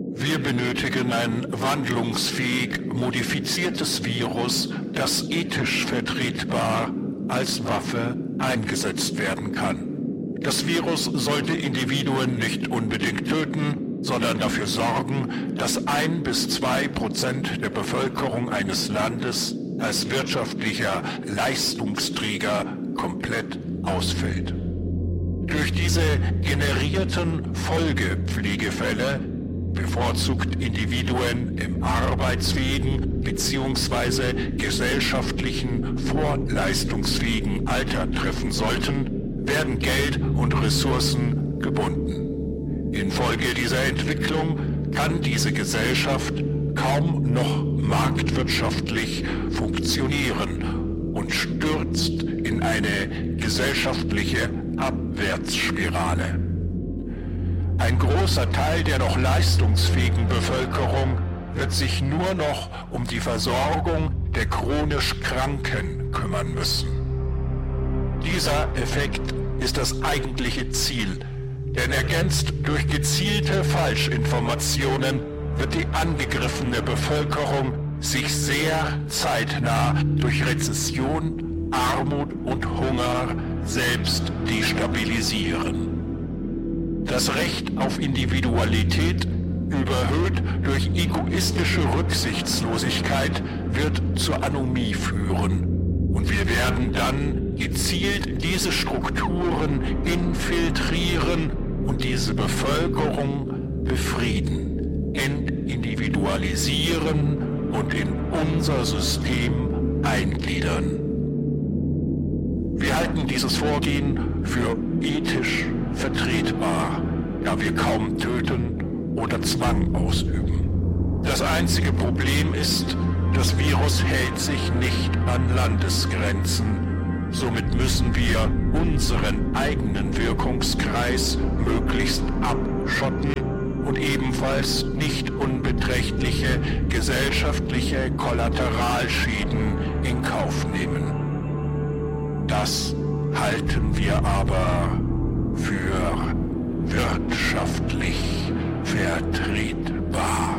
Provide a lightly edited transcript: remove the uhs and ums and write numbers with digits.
Wir benötigen ein wandlungsfähig modifiziertes Virus, das ethisch vertretbar als Waffe eingesetzt werden kann. Das Virus sollte Individuen nicht unbedingt töten, sondern dafür sorgen, dass 1-2% der Bevölkerung eines Landes als wirtschaftlicher Leistungsträger komplett ausfällt. Durch diese generierten Folgepflegefälle bevorzugt Individuen im arbeitsfähigen bzw. gesellschaftlichen vorleistungsfähigen Alter treffen sollten, werden Geld und Ressourcen gebunden. Infolge dieser Entwicklung kann diese Gesellschaft kaum noch marktwirtschaftlich funktionieren und stürzt in eine gesellschaftliche Abwärtsspirale. Ein großer Teil der noch leistungsfähigen Bevölkerung wird sich nur noch um die Versorgung der chronisch Kranken kümmern müssen. Dieser Effekt ist das eigentliche Ziel, denn ergänzt durch gezielte Falschinformationen wird die angegriffene Bevölkerung sich sehr zeitnah durch Rezession, Armut und Hunger selbst destabilisieren. Das Recht auf Individualität, überhöht durch egoistische Rücksichtslosigkeit, wird zur Anomie führen. Und wir werden dann gezielt diese Strukturen infiltrieren und diese Bevölkerung befrieden, entindividualisieren und in unser System eingliedern. Wir halten dieses Vorgehen für ethisch vertretbar, da wir kaum töten oder Zwang ausüben. Das einzige Problem ist, das Virus hält sich nicht an Landesgrenzen. Somit müssen wir unseren eigenen Wirkungskreis möglichst abschotten und ebenfalls nicht unbeträchtliche gesellschaftliche Kollateralschäden in Kauf nehmen. Das halten wir aber für wirtschaftlich vertretbar.